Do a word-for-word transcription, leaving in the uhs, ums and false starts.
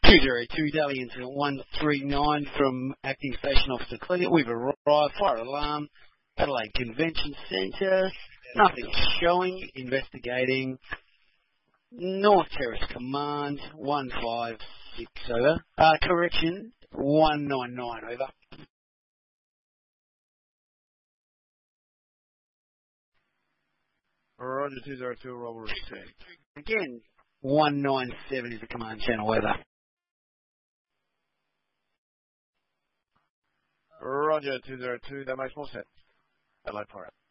two zero two, Daily Incident one three nine from Acting Station Officer Clear. We've arrived. Fire alarm. Adelaide Convention Centre. Nothing showing. Investigating. North Terrace Command. one five six over. Uh, correction. one nine nine over. Roger, two zero two, roll return. Again, one nine seven is the command channel weather. Roger, two zero two, that makes more sense. Adelaide Fire.